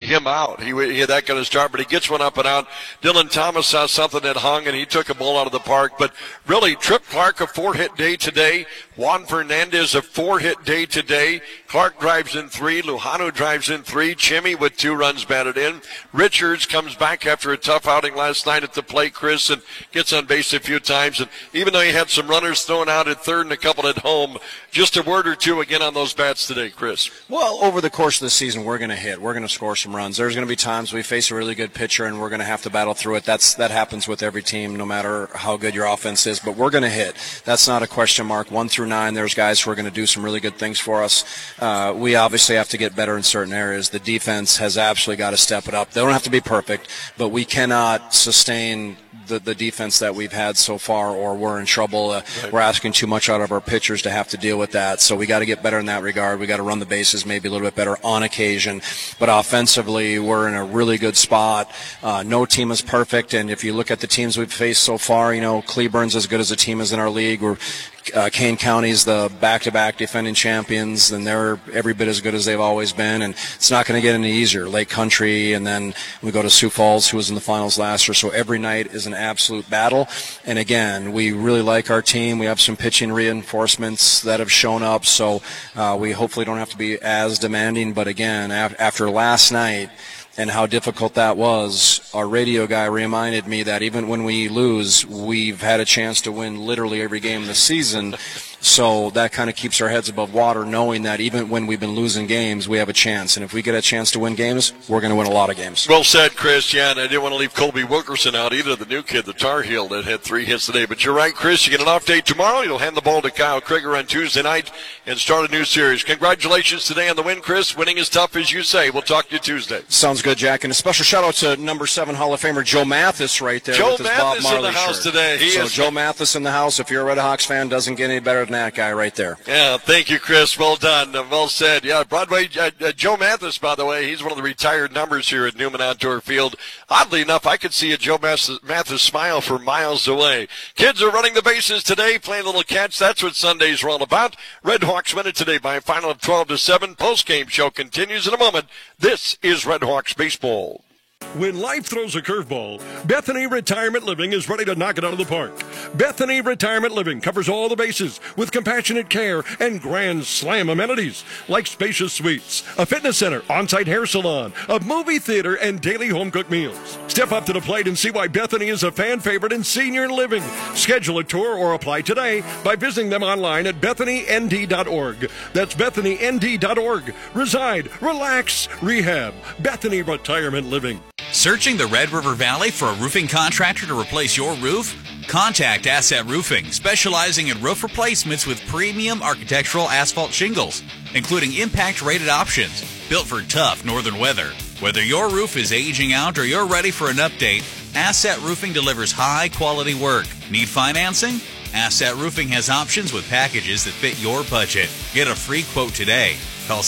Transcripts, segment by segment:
him out. He had that kind of start, but he gets one up and out. Dylan Thomas saw something that hung, and he took a ball out of the park. But really, Trip Clark, a 4-hit day today. Juan Fernandez, a 4-hit day today. Clark drives in 3. Lujano drives in 3. Chimmy with 2 runs batted in. Richards comes back after a tough outing last night at the plate, Chris, and gets on base a few times. And even though he had some runners thrown out at third and a couple at home, just a word or two again on those bats today, Chris. Well, over the course of the season, we're going to hit. We're going to score some runs. There's going to be times we face a really good pitcher, and we're going to have to battle through it. That happens with every team, no matter how good your offense is. But we're going to hit. That's not a question mark. 1 through 9, there's guys who are going to do some really good things for us. We obviously have to get better in certain areas. The defense has absolutely got to step it up. They don't have to be perfect, but we cannot sustain the defense that we've had so far, or we're in trouble. Right. We're asking too much out of our pitchers to have to deal with that. So we got to get better in that regard. We got to run the bases maybe a little bit better on occasion. But offensively, we're in a really good spot. No team is perfect, and if you look at the teams we've faced so far, Cleburne's as good as a team is in our league. Kane County's the back-to-back defending champions, and they're every bit as good as they've always been, and it's not going to get any easier. Lake Country, and then we go to Sioux Falls, who was in the finals last year, so every night is an absolute battle. And again, we really like our team. We have some pitching reinforcements that have shown up, so we hopefully don't have to be as demanding. But again, after last night and how difficult that was, our radio guy reminded me that even when we lose, we've had a chance to win literally every game this season. So that kind of keeps our heads above water, knowing that even when we've been losing games, we have a chance. And if we get a chance to win games, we're going to win a lot of games. Well said, Chris. Yeah, and I didn't want to leave Colby Wilkerson out either, the new kid, the Tar Heel, that had 3 hits today. But you're right, Chris. You get an off day tomorrow. You'll hand the ball to Kyle Krieger on Tuesday night and start a new series. Congratulations today on the win, Chris. Winning is tough, as you say. We'll talk to you Tuesday. Sounds good, Jack. And a special shout-out to number 7 Hall of Famer Joe Mathis right there. Joe with his Mathis Bob Marley in the house shirt. today. Joe Mathis in the house. If you're a Red Hawks fan, doesn't get any better than that guy right there. Yeah, thank you, Chris. Well done. Well said. Yeah, Broadway, Joe Mathis, by the way, he's one of the retired numbers here at Newman Outdoor Field. Oddly enough, I could see a Joe Mathis smile from miles away. Kids are running the bases today, playing little catch. That's what Sundays are all about. Red Hawks win it today by a final of 12-7. Post-game show continues in a moment. This is Red Hawks Baseball. When life throws a curveball, Bethany Retirement Living is ready to knock it out of the park. Bethany Retirement Living covers all the bases with compassionate care and grand slam amenities like spacious suites, a fitness center, on-site hair salon, a movie theater, and daily home-cooked meals. Step up to the plate and see why Bethany is a fan favorite in senior living. Schedule a tour or apply today by visiting them online at BethanyND.org. That's BethanyND.org. Reside, relax, rehab. Bethany Retirement Living. Searching the Red River Valley for a roofing contractor to replace your roof? Contact Asset Roofing, specializing in roof replacements with premium architectural asphalt shingles, including impact-rated options, built for tough northern weather. Whether your roof is aging out or you're ready for an update, Asset Roofing delivers high-quality work. Need financing? Asset Roofing has options with packages that fit your budget. Get a free quote today. Call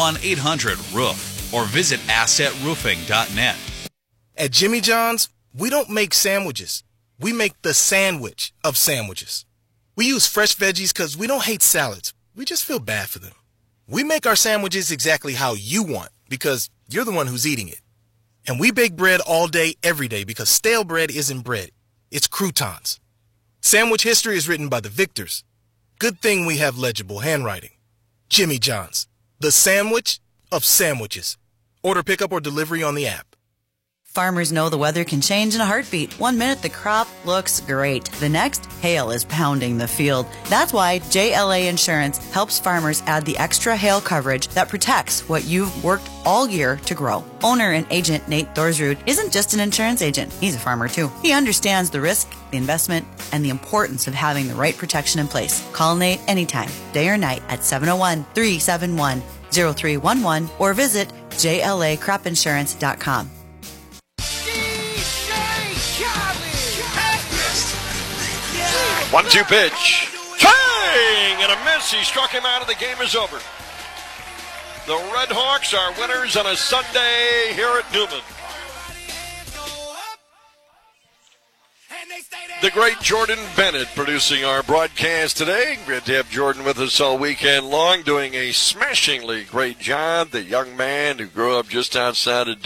701-800-ROOF or visit assetroofing.net. At Jimmy John's, we don't make sandwiches. We make the sandwich of sandwiches. We use fresh veggies because we don't hate salads. We just feel bad for them. We make our sandwiches exactly how you want because you're the one who's eating it. And we bake bread all day, every day because stale bread isn't bread. It's croutons. Sandwich history is written by the victors. Good thing we have legible handwriting. Jimmy John's, the sandwich of sandwiches. Order pickup or delivery on the app. Farmers know the weather can change in a heartbeat. 1 minute, the crop looks great. The next, hail is pounding the field. That's why JLA Insurance helps farmers add the extra hail coverage that protects what you've worked all year to grow. Owner and agent Nate Thorsrud isn't just an insurance agent. He's a farmer, too. He understands the risk, the investment, and the importance of having the right protection in place. Call Nate anytime, day or night, at 701-371-0311 or visit JLACropinsurance.com. 1-2 pitch. Swing and a miss. He struck him out, and the game is over. The Red Hawks are winners on a Sunday here at Newman. The great Jordan Bennett producing our broadcast today. Great to have Jordan with us all weekend long, doing a smashingly great job. The young man who grew up just outside of